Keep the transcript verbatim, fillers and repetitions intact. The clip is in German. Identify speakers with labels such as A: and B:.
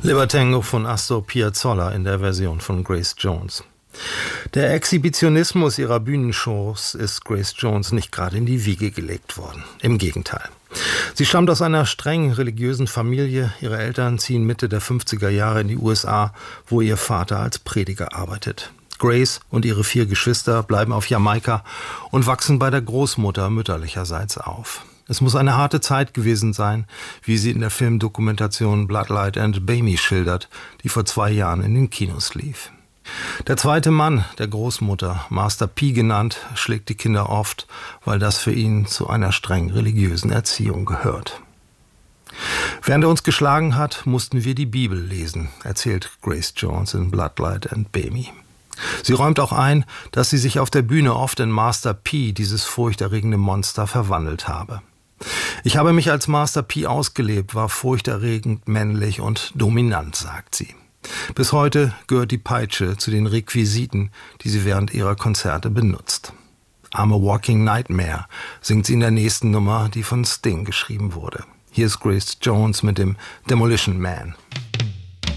A: Libertango von Astor Piazzolla in der Version von Grace Jones. Der Exhibitionismus ihrer Bühnenshows ist Grace Jones nicht gerade in die Wiege gelegt worden. Im Gegenteil. Sie stammt aus einer streng religiösen Familie. Ihre Eltern ziehen Mitte der fünfziger Jahre in die U S A, wo ihr Vater als Prediger arbeitet. Grace und ihre vier Geschwister bleiben auf Jamaika und wachsen bei der Großmutter mütterlicherseits auf. Es muss eine harte Zeit gewesen sein, wie sie in der Filmdokumentation Bloodlight and Bamie schildert, die vor zwei Jahren in den Kinos lief. Der zweite Mann der Großmutter, Master P genannt, schlägt die Kinder oft, weil das für ihn zu einer streng religiösen Erziehung gehört. Während er uns geschlagen hat, mussten wir die Bibel lesen, erzählt Grace Jones in Bloodlight and Bamie. Sie räumt auch ein, dass sie sich auf der Bühne oft in Master P, dieses furchterregende Monster, verwandelt habe. Ich habe mich als Master P ausgelebt, war furchterregend, männlich und dominant, sagt sie. Bis heute gehört die Peitsche zu den Requisiten, die sie während ihrer Konzerte benutzt. I'm a Walking Nightmare singt sie in der nächsten Nummer, die von Sting geschrieben wurde. Hier ist Grace Jones mit dem Demolition Man.